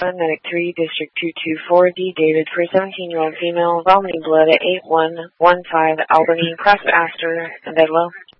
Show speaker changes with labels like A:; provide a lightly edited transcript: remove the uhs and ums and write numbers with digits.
A: 911, Medic 3, District 224D, David, for 17-year-old female, vomiting blood at 8115 Albany, Prospect Aster, and Bedlow.